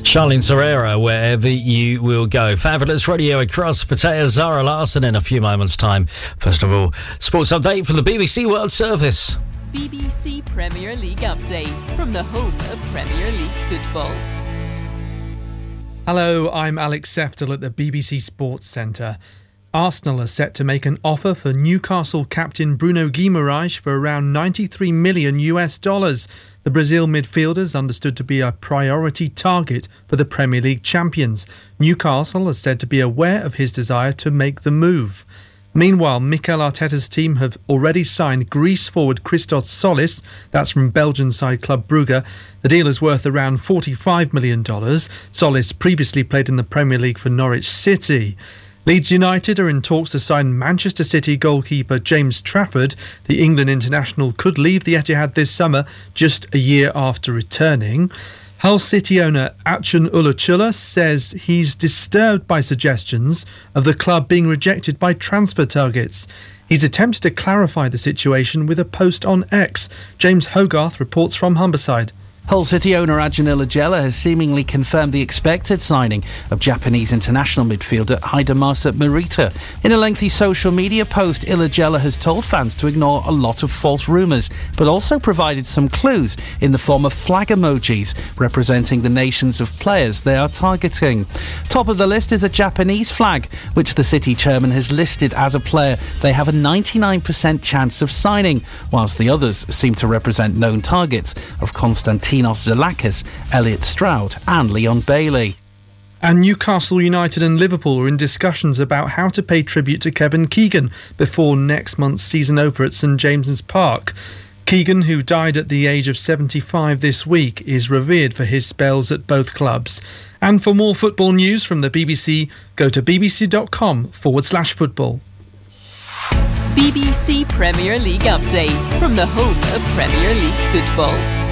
Charlene Serrera, wherever you will go. Fabulous radio across Pattaya. Zara Larson in a few moments' time. First of all, sports update from the BBC World Service. BBC Premier League update from the home of Premier League football. Hello, I'm Alex Seftel at the BBC Sports Centre. Arsenal are set to make an offer for Newcastle captain Bruno Guimaraes for around $93 million. The Brazil midfielder is understood to be a priority target for the Premier League champions. Newcastle is said to be aware of his desire to make the move. Meanwhile, Mikel Arteta's team have already signed Greece forward Christos Solis, that's from Belgian side Club Brugge. The deal is worth around $45 million. Solis previously played in the Premier League for Norwich City. Leeds United are in talks to sign Manchester City goalkeeper James Trafford. The England international could leave the Etihad this summer, just a year after returning. Hull City owner Acun Ilicula says he's disturbed by suggestions of the club being rejected by transfer targets. He's attempted to clarify the situation with a post on X. James Hogarth reports from Humberside. Hull City owner Acun Ilicula has seemingly confirmed the expected signing of Japanese international midfielder Hidemasa Morita. In a lengthy social media post, Ilicula has told fans to ignore a lot of false rumours, but also provided some clues in the form of flag emojis representing the nations of players they are targeting. Top of the list is a Japanese flag, which the City chairman has listed as a player they have a 99% chance of signing, whilst the others seem to represent known targets of Konstantinos Zalakis, Elliot Stroud and Leon Bailey. And Newcastle United and Liverpool are in discussions about how to pay tribute to Kevin Keegan before next month's season opener at St James's Park. Keegan, who died at the age of 75 this week, is revered for his spells at both clubs. And for more football news from the BBC, go to bbc.com/football. BBC Premier League update from the home of Premier League football.